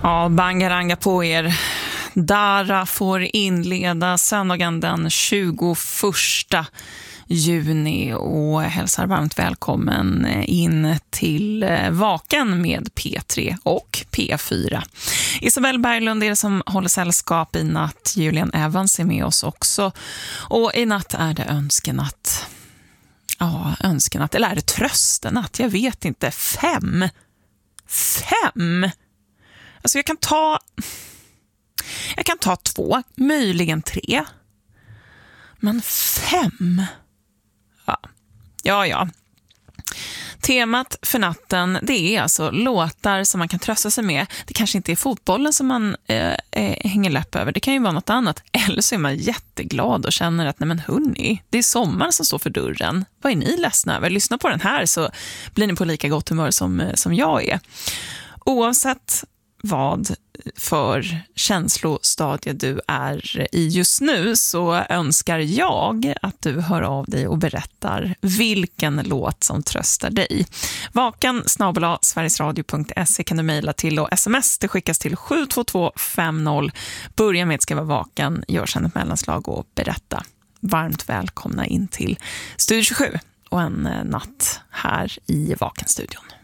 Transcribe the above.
Ja, bangaranga på er. Dara får inleda söndagen den 21 juni och hälsar varmt välkommen in till Vaken med P3 och P4. Isabel Berglund är det som håller sällskap i natt. Julian Evans är med oss också. Och i natt är det önskenatt. Ja, önskenatt. Eller är det tröstenatt? Jag vet inte. 5. Alltså jag kan ta 2, möjligen 3. Men 5. Ja. Temat för natten, det är alltså låtar som man kan trösta sig med. Det kanske inte är fotbollen som man hänger läpp över. Det kan ju vara något annat. Eller så är man jätteglad och känner att nej men hörni, det är sommar som står för dörren. Vad är ni ledsna över? Lyssna på den här så blir ni på lika gott humör som jag är. Oavsett vad för känslostadie du är i just nu så önskar jag att du hör av dig och berättar vilken låt som tröstar dig. vaken@sverigesradio.se kan du mejla till och sms det skickas till 72250. Börja med att skriva vaken, gör sedan ett mellanslag och berätta. Varmt välkomna in till Studio 27 och en natt här i Vakenstudion.